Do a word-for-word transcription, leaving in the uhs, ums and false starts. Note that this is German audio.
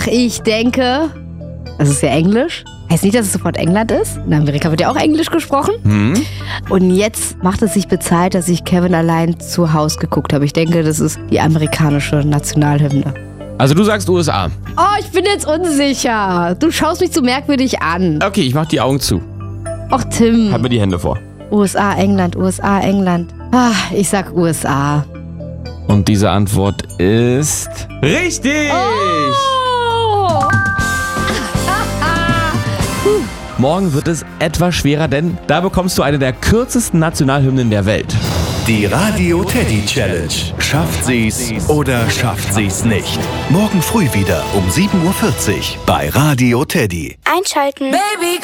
Ach, ich denke, das ist ja Englisch. Heißt nicht, dass es sofort England ist. In Amerika wird ja auch Englisch gesprochen. Hm? Und jetzt macht es sich bezahlt, dass ich Kevin allein zu Hause geguckt habe. Ich denke, das ist die amerikanische Nationalhymne. Also du sagst U S A. Oh, ich bin jetzt unsicher. Du schaust mich so merkwürdig an. Okay, ich mach die Augen zu. Och, Tim. Halt mir die Hände vor. U S A, England, U S A, England. Ah, ich sag U S A. Und diese Antwort ist... richtig! Oh! Morgen wird es etwas schwerer, denn da bekommst du eine der kürzesten Nationalhymnen der Welt. Die Radio Teddy Challenge. Schafft sie's oder schafft sie's nicht? Morgen früh wieder um sieben Uhr vierzig bei Radio Teddy. Einschalten. Baby,